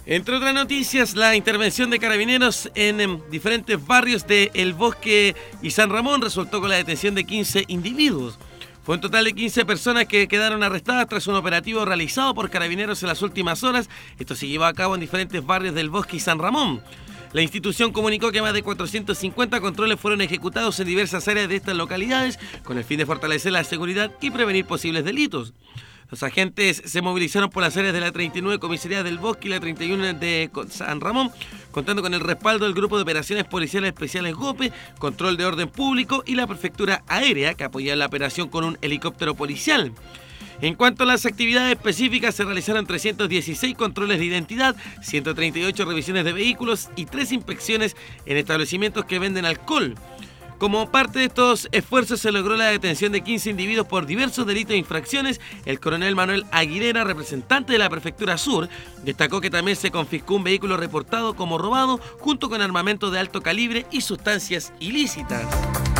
Entre otras noticias, la intervención de carabineros en diferentes barrios de El Bosque y San Ramón resultó con la detención de 15 individuos. Fue un total de 15 personas que quedaron arrestadas tras un operativo realizado por carabineros en las últimas horas. Esto se llevó a cabo en diferentes barrios del Bosque y San Ramón. La institución comunicó que más de 450 controles fueron ejecutados en diversas áreas de estas localidades con el fin de fortalecer la seguridad y prevenir posibles delitos. Los agentes se movilizaron por las áreas de la 39 Comisaría del Bosque y la 31 de San Ramón, contando con el respaldo del Grupo de Operaciones Policiales Especiales GOPE, Control de Orden Público y la Prefectura Aérea, que apoyó la operación con un helicóptero policial. En cuanto a las actividades específicas, se realizaron 316 controles de identidad, 138 revisiones de vehículos y 3 inspecciones en establecimientos que venden alcohol. Como parte de estos esfuerzos se logró la detención de 15 individuos por diversos delitos e infracciones. El coronel Manuel Aguilera, representante de la Prefectura Sur, destacó que también se confiscó un vehículo reportado como robado junto con armamento de alto calibre y sustancias ilícitas.